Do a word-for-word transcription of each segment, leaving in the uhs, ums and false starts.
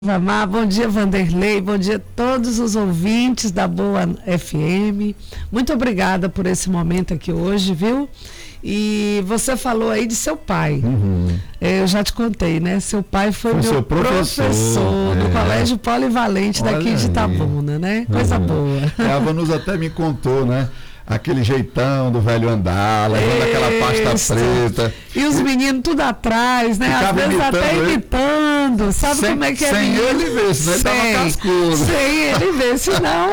Vamar, bom dia Vanderlei, bom dia a todos os ouvintes da Boa F M. Muito obrigada por esse momento aqui hoje, viu? E você falou aí de seu pai. Uhum. Eu já te contei, né? Seu pai foi, foi meu seu professor, professor no é. Colégio Polivalente Olha daqui de Itabuna, né? Coisa uhum. boa. É, a Vanusa até me contou, né? Aquele jeitão do velho andar, levando aquela pasta preta. E os meninos tudo atrás, né? Às vezes imitando até imitando. Ele. Sabe sem, como é que é? Sem ele ver, senão ele tava cascudo. Sem ele ver, senão...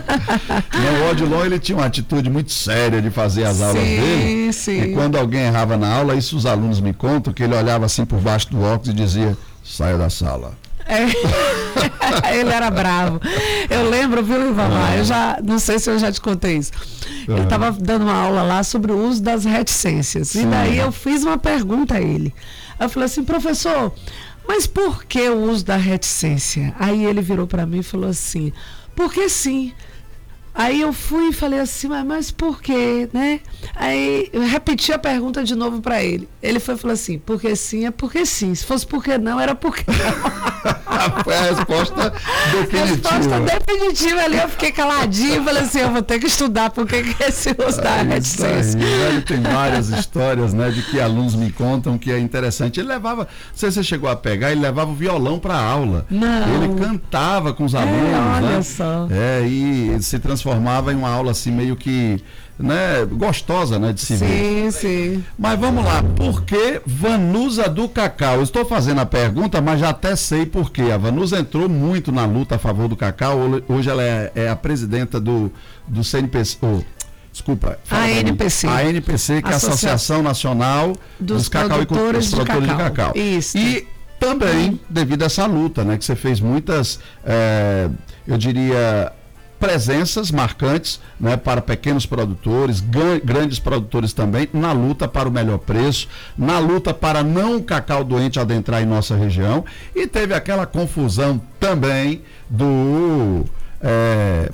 No Odilon ele tinha uma atitude muito séria de fazer as aulas sim, dele. Sim. E quando alguém errava na aula, isso os alunos me contam, que ele olhava assim por baixo do óculos e dizia, saia da sala. É. Ele era bravo. Eu lembro, viu, Ivamar? Eu já, não sei se eu já te contei isso. Ele estava dando uma aula lá sobre o uso das reticências. Sim. E daí eu fiz uma pergunta a ele. Eu falei assim, professor, mas por que o uso da reticência? Aí ele virou para mim e falou assim, porque sim. Aí eu fui e falei assim, mas, mas por quê, né? Aí eu repeti a pergunta de novo para ele. Ele foi e falou assim, porque sim é porque sim. Se fosse porque não, era porque não. Foi a resposta definitiva. A resposta definitiva ali, eu fiquei caladinho e falei assim, eu vou ter que estudar porque que esse uso da reticência. Ele tem várias histórias, né, de que alunos me contam que é interessante. Ele levava, não sei se você chegou a pegar, ele levava o violão para a aula. Não. Ele cantava com os alunos, é, olha né? Só. É, e se transformava em uma aula assim meio que, né, gostosa, né, de se sim, ver. Sim, sim. Mas vamos lá, por que Vanusa do Cacau? Eu estou fazendo a pergunta, mas já até sei por quê. A Vanusa entrou muito na luta a favor do cacau. Hoje ela é, é a presidenta do, do C N P C. Oh, desculpa. A N P C. A N P C, que é a Associação Nacional dos, dos Cacauicultores de, produtores de Cacau. Isso. E também hum. devido a essa luta, né, que você fez muitas, é, eu diria... presenças marcantes, né, para pequenos produtores, grandes produtores também, na luta para o melhor preço, na luta para não o cacau doente adentrar em nossa região, e teve aquela confusão também do... É,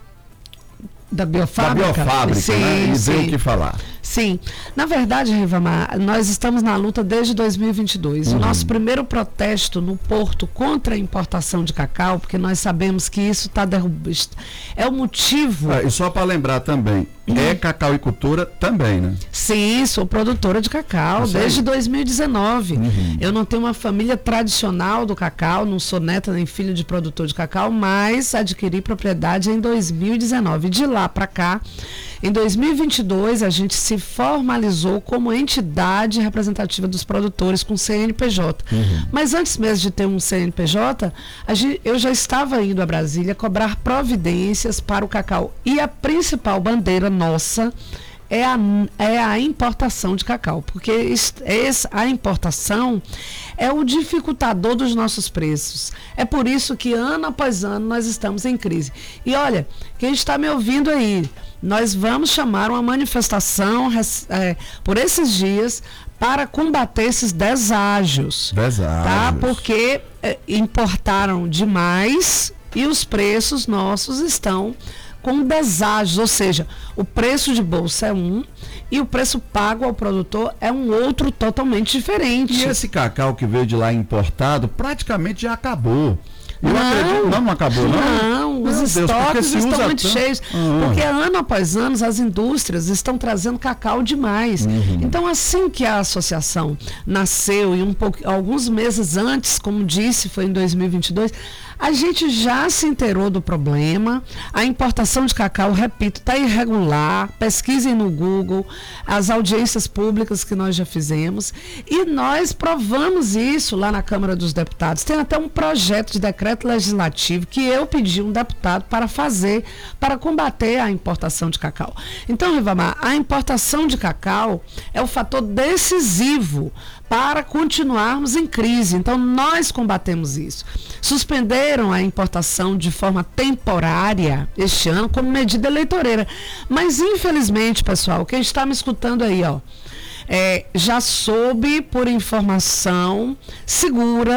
da biofábrica, da biofábrica, sim, né? E sim. deu o que falar. Sim, na verdade, Rivamar, nós estamos na luta desde dois mil e vinte e dois. Uhum. O nosso primeiro protesto no Porto contra a importação de cacau, porque nós sabemos que isso está derrubando. É o motivo. Ah, e só para lembrar também, uhum. é cacauicultura também, né? Sim, sou produtora de cacau Isso desde aí. dois mil e dezenove. Uhum. Eu não tenho uma família tradicional do cacau, não sou neta nem filho de produtor de cacau, mas adquiri propriedade em dois mil e dezenove. De lá para cá, em dois mil e vinte e dois, a gente se formalizou como entidade representativa dos produtores com C N P J. Uhum. Mas antes mesmo de ter um C N P J, a gente, eu já estava indo a Brasília cobrar providências para o cacau. E a principal bandeira nossa é a, é a importação de cacau, porque esse, a importação é o dificultador dos nossos preços. É por isso que ano após ano nós estamos em crise. E olha, quem está me ouvindo aí, nós vamos chamar uma manifestação é, por esses dias para combater esses deságios. Deságios. Tá? Porque é, importaram demais e os preços nossos estão com deságios, ou seja, o preço de bolsa é um e o preço pago ao produtor é um outro totalmente diferente. E esse cacau que veio de lá importado praticamente já acabou. Eu não, acredito, não, não acabou, não? Não, os Deus, estoques estão muito tanto... cheios. Ah. Porque ano após ano as indústrias estão trazendo cacau demais. Uhum. Então, assim que a associação nasceu, e um pouco, alguns meses antes, como disse, foi em dois mil e vinte e dois, a gente já se inteirou do problema. A importação de cacau, repito, está irregular. Pesquisem no Google as audiências públicas que nós já fizemos. E nós provamos isso lá na Câmara dos Deputados. Tem até um projeto de decreto legislativo que eu pedi um deputado para fazer, para combater a importação de cacau. Então, Rivamar, a importação de cacau é o fator decisivo para continuarmos em crise. Então, nós combatemos isso. Suspenderam a importação de forma temporária este ano como medida eleitoreira. Mas, infelizmente, pessoal, quem está me escutando aí, ó, é, já soube por informação segura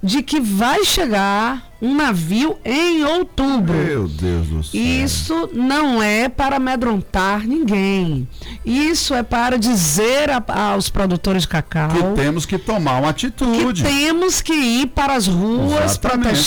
de que vai chegar um navio em outubro. Meu Deus do céu. Isso não é para amedrontar ninguém. Isso é para dizer a, aos produtores de cacau que temos que tomar uma atitude. Que temos que ir para as ruas protestar.